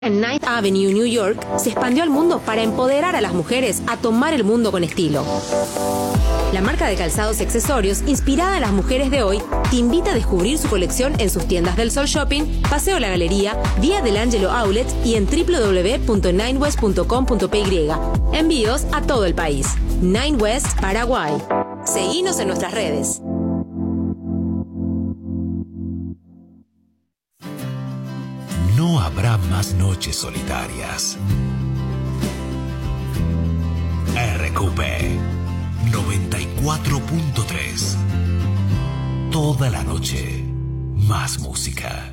En Ninth Avenue, New York, se expandió al mundo para empoderar a las mujeres a tomar el mundo con estilo. La marca de calzados y accesorios, inspirada en las mujeres de hoy, te invita a descubrir su colección en sus tiendas del Sol Shopping, Paseo La Galería, Vía del Ángelo Outlet y en www.ninewest.com.py. Envíos a todo el país. Nine West, Paraguay. Seguinos en nuestras redes. No habrá más noches solitarias. RQP 94.3. Toda la noche, más música.